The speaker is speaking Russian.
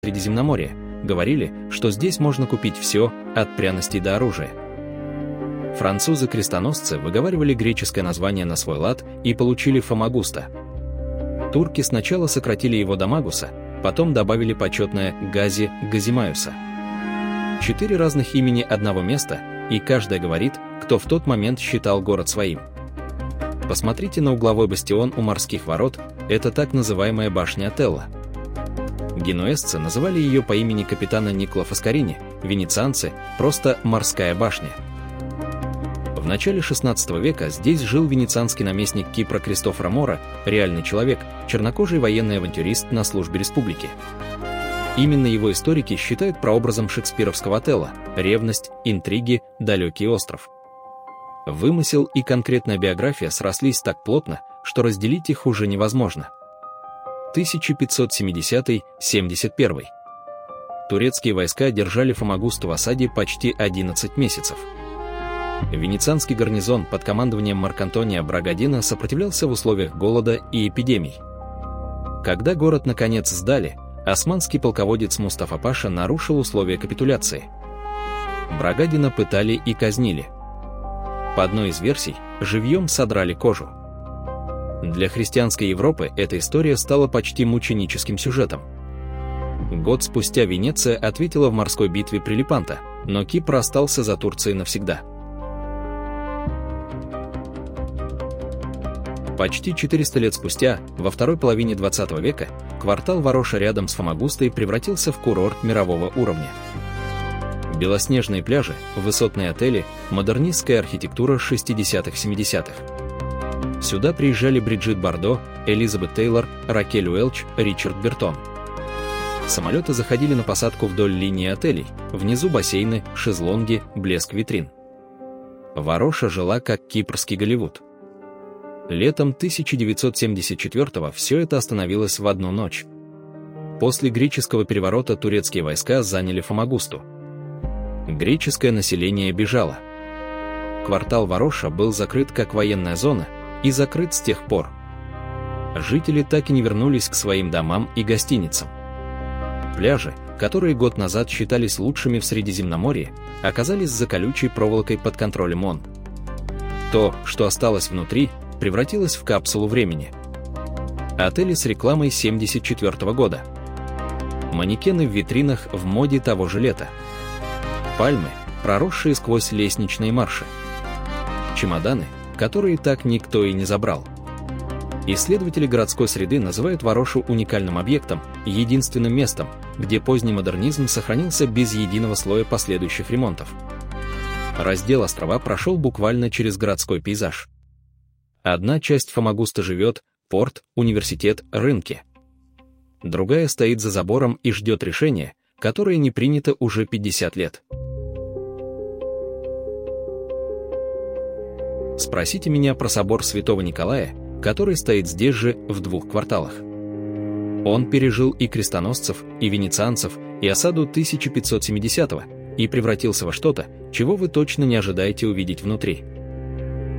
Средиземноморья, говорили, что здесь можно купить все, от пряностей до оружия. Французы-крестоносцы выговаривали греческое название на свой лад и получили Фомагуста. Турки сначала сократили его до Магуса, потом добавили почетное Гази Газимаюса. 4 разных имени одного места, и каждое говорит, кто в тот момент считал город своим. Посмотрите на угловой бастион у морских ворот, это так называемая башня Отелло. Генуэзцы называли ее по имени капитана Николо Фаскарини, венецианцы – просто «морская башня». В начале XVI века здесь жил венецианский наместник Кипра Кристофоро Мора, реальный человек, чернокожий военный авантюрист на службе республики. Именно его историки считают прообразом шекспировского Отелло – ревность, интриги, далекий остров. Вымысел и конкретная биография срослись так плотно, что разделить их уже невозможно. 1570-71. Турецкие войска держали Фомагусту в осаде почти 11 месяцев. Венецианский гарнизон под командованием Маркантония Брагадино сопротивлялся в условиях голода и эпидемий. Когда город наконец сдали, османский полководец Мустафа Паша нарушил условия капитуляции. Брагадино пытали и казнили. По одной из версий, живьем содрали кожу. Для христианской Европы эта история стала почти мученическим сюжетом. Год спустя Венеция ответила в морской битве при Лепанто, но Кипр остался за Турцией навсегда. Почти 400 лет спустя, во второй половине XX века, квартал Вароша рядом с Фомагустой превратился в курорт мирового уровня. Белоснежные пляжи, высотные отели, модернистская архитектура 60-х-70-х. Сюда приезжали Бриджит Бардо, Элизабет Тейлор, Ракель Уэлч, Ричард Бертон. Самолеты заходили на посадку вдоль линии отелей, внизу бассейны, шезлонги, блеск витрин. Вароша жила как кипрский Голливуд. Летом 1974-го все это остановилось в одну ночь. После греческого переворота турецкие войска заняли Фомагусту. Греческое население бежало. Квартал Вароша был закрыт как военная зона и закрыт с тех пор. Жители так и не вернулись к своим домам и гостиницам. Пляжи, которые год назад считались лучшими в Средиземноморье, оказались за колючей проволокой под контролем ООН. То, что осталось внутри, превратилось в капсулу времени. Отели с рекламой 1974 года. Манекены в витринах в моде того же лета. Пальмы, проросшие сквозь лестничные марши. Чемоданы, которые так никто и не забрал. Исследователи городской среды называют Варошу уникальным объектом, единственным местом, где поздний модернизм сохранился без единого слоя последующих ремонтов. Раздел острова прошел буквально через городской пейзаж. Одна часть Фомагусты живет, порт, университет, рынки. Другая стоит за забором и ждет решения, которое не принято уже 50 лет. Спросите меня про собор Святого Николая, который стоит здесь же, в 2 кварталах. Он пережил и крестоносцев, и венецианцев, и осаду 1570-го, и превратился во что-то, чего вы точно не ожидаете увидеть внутри.